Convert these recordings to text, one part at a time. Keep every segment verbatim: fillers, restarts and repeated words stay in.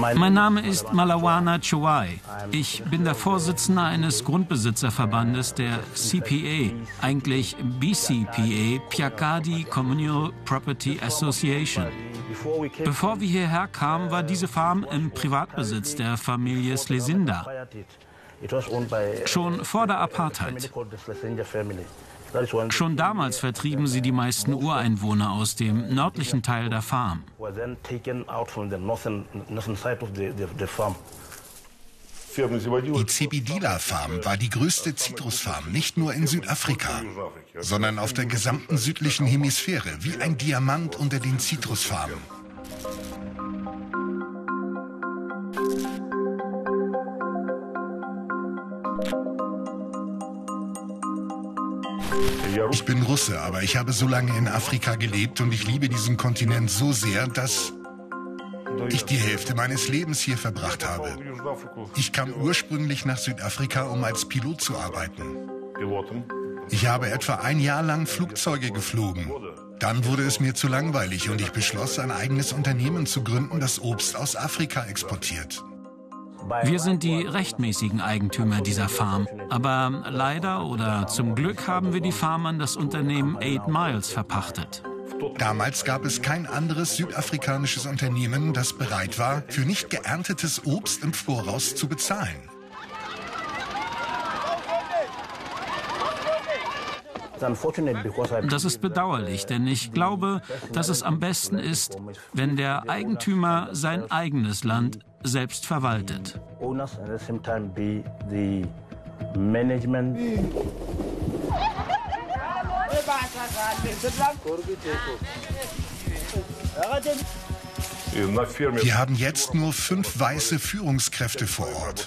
Mein Name ist Malawana Chowai. Ich bin der Vorsitzende eines Grundbesitzerverbandes der C P A, eigentlich B C P A, Phiakadi Communal Property Association. Bevor wir hierher kamen, war diese Farm im Privatbesitz der Familie Slesinda. Schon vor der Apartheid. Schon damals vertrieben sie die meisten Ureinwohner aus dem nördlichen Teil der Farm. Die Zebedila-Farm war die größte Zitrusfarm, nicht nur in Südafrika, sondern auf der gesamten südlichen Hemisphäre, wie ein Diamant unter den Zitrusfarmen. Ich bin Russe, aber ich habe so lange in Afrika gelebt und ich liebe diesen Kontinent so sehr, dass ich die Hälfte meines Lebens hier verbracht habe. Ich kam ursprünglich nach Südafrika, um als Pilot zu arbeiten. Ich habe etwa ein Jahr lang Flugzeuge geflogen. Dann wurde es mir zu langweilig und ich beschloss, ein eigenes Unternehmen zu gründen, das Obst aus Afrika exportiert. Wir sind die rechtmäßigen Eigentümer dieser Farm. Aber leider oder zum Glück haben wir die Farm an das Unternehmen Eight Miles verpachtet. Damals gab es kein anderes südafrikanisches Unternehmen, das bereit war, für nicht geerntetes Obst im Voraus zu bezahlen. Das ist bedauerlich, denn ich glaube, dass es am besten ist, wenn der Eigentümer sein eigenes Land selbst verwaltet. Wir haben jetzt nur fünf weiße Führungskräfte vor Ort.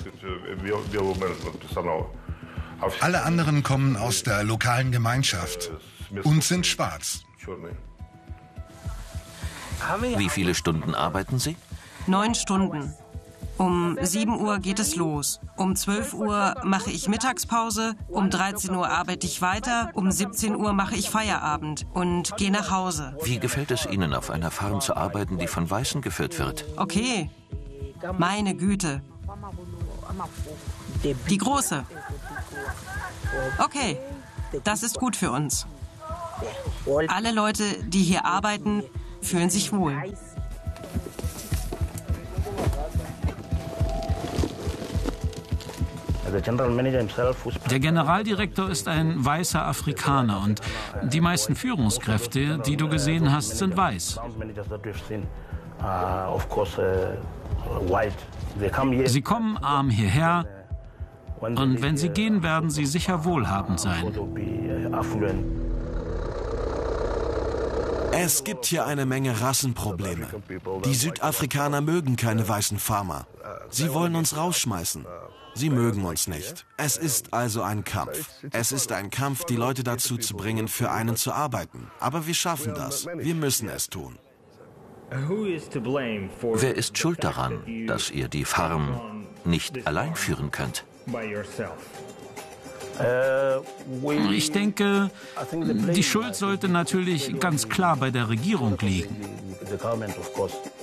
Alle anderen kommen aus der lokalen Gemeinschaft und sind schwarz. Wie viele Stunden arbeiten Sie? Neun Stunden. Um sieben Uhr geht es los. Um zwölf Uhr mache ich Mittagspause. Um dreizehn Uhr arbeite ich weiter. Um siebzehn Uhr mache ich Feierabend und gehe nach Hause. Wie gefällt es Ihnen, auf einer Farm zu arbeiten, die von Weißen geführt wird? Okay. Meine Güte. Die große. Okay. Das ist gut für uns. Alle Leute, die hier arbeiten, fühlen sich wohl. Der Generaldirektor ist ein weißer Afrikaner und die meisten Führungskräfte, die du gesehen hast, sind weiß. Sie kommen arm hierher und wenn sie gehen, werden sie sicher wohlhabend sein. Es gibt hier eine Menge Rassenprobleme. Die Südafrikaner mögen keine weißen Farmer. Sie wollen uns rausschmeißen. Sie mögen uns nicht. Es ist also ein Kampf. Es ist ein Kampf, die Leute dazu zu bringen, für einen zu arbeiten. Aber wir schaffen das. Wir müssen es tun. Wer ist schuld daran, dass ihr die Farm nicht allein führen könnt? Ich denke, die Schuld sollte natürlich ganz klar bei der Regierung liegen.